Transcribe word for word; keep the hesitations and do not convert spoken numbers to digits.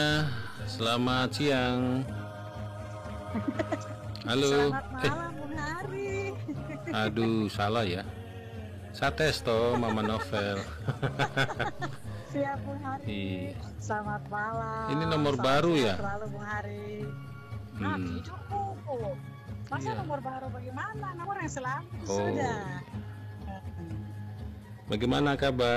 Selamat siang. Halo. Selamat malam, Bung Hari. Aduh, salah ya. Sates toh, Mama Novel. Siap, Bung Hari. Iya. Selamat malam. Ini nomor Salam baru sehat ya? Selalu, Bung Hari. Nah, Hmm. hidupku. Masa Iya. nomor baru bagaimana? Nomor yang selalu Oh. sudah. Bagaimana kabar?